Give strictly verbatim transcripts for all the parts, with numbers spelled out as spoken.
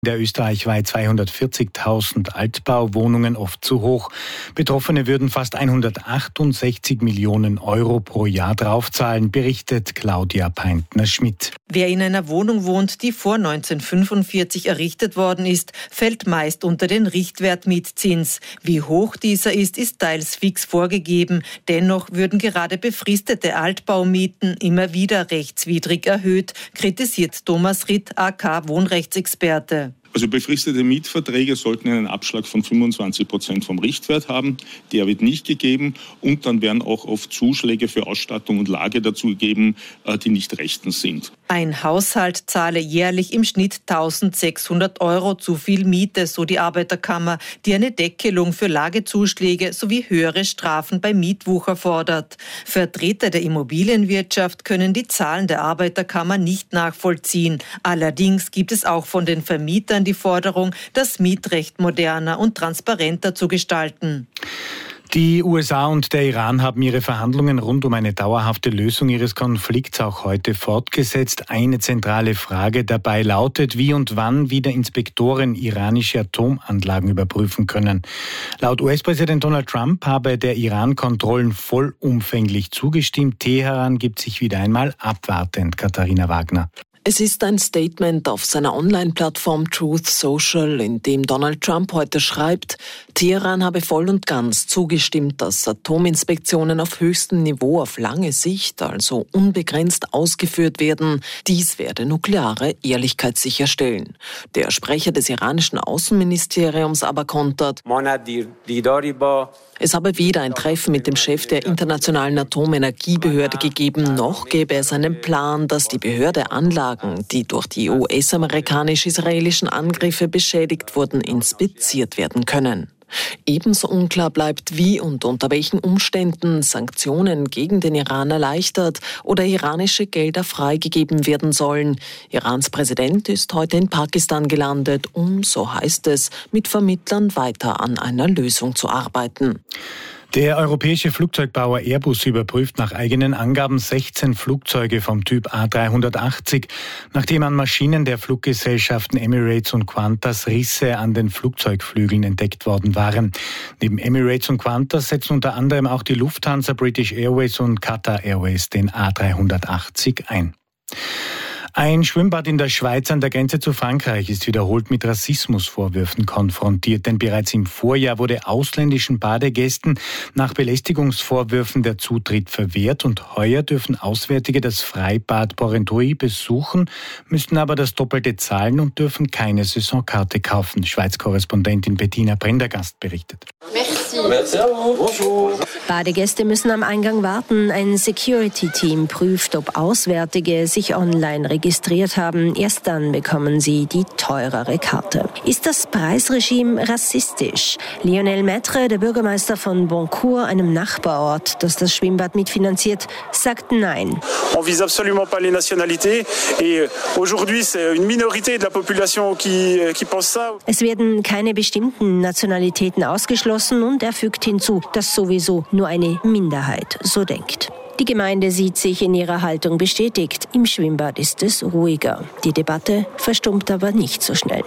Der österreichweit zweihundertvierzigtausend Altbauwohnungen oft zu hoch. Betroffene würden fast hundertachtundsechzig Millionen Euro pro Jahr draufzahlen, berichtet Claudia Peintner-Schmidt. Wer in einer Wohnung wohnt, die vor neunzehnhundertfünfundvierzig errichtet worden ist, fällt meist unter den Richtwert-Mietzins. Wie hoch dieser ist, ist teils fix vorgegeben. Dennoch würden gerade befristete Altbaumieten immer wieder rechtswidrig erhöht, kritisiert Thomas Ritt, A K Wohnrechtsexperte. Also befristete Mietverträge sollten einen Abschlag von fünfundzwanzig Prozent vom Richtwert haben. Der wird nicht gegeben. Und dann werden auch oft Zuschläge für Ausstattung und Lage dazu gegeben, die nicht rechtens sind. Ein Haushalt zahle jährlich im Schnitt eintausendsechshundert Euro zu viel Miete, so die Arbeiterkammer, die eine Deckelung für Lagezuschläge sowie höhere Strafen bei Mietwucher fordert. Vertreter der Immobilienwirtschaft können die Zahlen der Arbeiterkammer nicht nachvollziehen. Allerdings gibt es auch von den Vermietern die Forderung, das Mietrecht moderner und transparenter zu gestalten. Die U S A und der Iran haben ihre Verhandlungen rund um eine dauerhafte Lösung ihres Konflikts auch heute fortgesetzt. Eine zentrale Frage dabei lautet, wie und wann wieder Inspektoren iranische Atomanlagen überprüfen können. Laut U S-Präsident Donald Trump habe der Iran Kontrollen vollumfänglich zugestimmt. Teheran gibt sich wieder einmal abwartend. Katharina Wagner. Es ist ein Statement auf seiner Online-Plattform Truth Social, in dem Donald Trump heute schreibt, Teheran habe voll und ganz zugestimmt, dass Atominspektionen auf höchstem Niveau auf lange Sicht, also unbegrenzt, ausgeführt werden. Dies werde nukleare Ehrlichkeit sicherstellen. Der Sprecher des iranischen Außenministeriums aber kontert, es habe weder ein Treffen mit dem Chef der Internationalen Atomenergiebehörde gegeben, noch gäbe es einen Plan, dass die Behörde Anlagen, die durch die U S-amerikanisch-israelischen Angriffe beschädigt wurden, inspiziert werden können. Ebenso unklar bleibt, wie und unter welchen Umständen Sanktionen gegen den Iran erleichtert oder iranische Gelder freigegeben werden sollen. Irans Präsident ist heute in Pakistan gelandet, um, so heißt es, mit Vermittlern weiter an einer Lösung zu arbeiten. Der europäische Flugzeugbauer Airbus überprüft nach eigenen Angaben sechzehn Flugzeuge vom Typ A dreihundertachtzig, nachdem an Maschinen der Fluggesellschaften Emirates und Qantas Risse an den Flugzeugflügeln entdeckt worden waren. Neben Emirates und Qantas setzen unter anderem auch die Lufthansa, British Airways und Qatar Airways den A dreihundertachtzig ein. Ein Schwimmbad in der Schweiz an der Grenze zu Frankreich ist wiederholt mit Rassismusvorwürfen konfrontiert, denn bereits im Vorjahr wurde ausländischen Badegästen nach Belästigungsvorwürfen der Zutritt verwehrt und heuer dürfen Auswärtige das Freibad Porrentruy besuchen, müssten aber das Doppelte zahlen und dürfen keine Saisonkarte kaufen. Schweiz-Korrespondentin Bettina Prendergast berichtet. Merci. Merci à vous. Bonjour. Badegäste müssen am Eingang warten. Ein Security-Team prüft, ob Auswärtige sich online registriert haben. Erst dann bekommen sie die teurere Karte. Ist das Preisregime rassistisch? Lionel Maître, der Bürgermeister von Boncourt, einem Nachbarort, das das Schwimmbad mitfinanziert, sagt nein. On vise absolument pas les nationalités et aujourd'hui c'est une minorité de la population qui qui pense ça. Es werden keine bestimmten Nationalitäten ausgeschlossen und er fügt hinzu, dass sowieso nur eine Minderheit so denkt. Die Gemeinde sieht sich in ihrer Haltung bestätigt. Im Schwimmbad ist es ruhiger. Die Debatte verstummt aber nicht so schnell.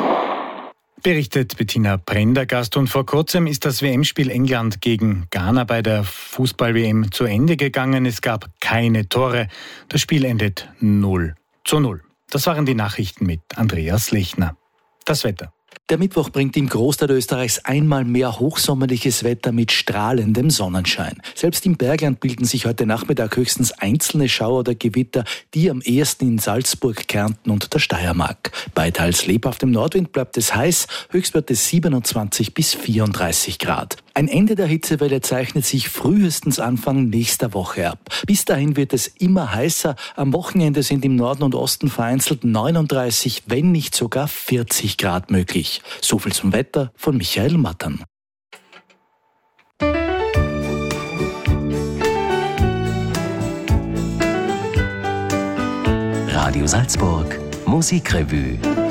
Berichtet Bettina Prendergast. Und vor kurzem ist das W M-Spiel England gegen Ghana bei der Fußball-W M zu Ende gegangen. Es gab keine Tore. Das Spiel endet null zu null. Das waren die Nachrichten mit Andreas Lechner. Das Wetter. Der Mittwoch bringt im Großteil Österreichs einmal mehr hochsommerliches Wetter mit strahlendem Sonnenschein. Selbst im Bergland bilden sich heute Nachmittag höchstens einzelne Schauer oder Gewitter, die am ehesten in Salzburg, Kärnten und der Steiermark. Bei teils lebhaftem Nordwind bleibt es heiß, Höchstwerte siebenundzwanzig bis vierunddreißig Grad. Ein Ende der Hitzewelle zeichnet sich frühestens Anfang nächster Woche ab. Bis dahin wird es immer heißer. Am Wochenende sind im Norden und Osten vereinzelt neununddreißig, wenn nicht sogar vierzig Grad möglich. So viel zum Wetter von Michael Mattern. Radio Salzburg, Musikrevue.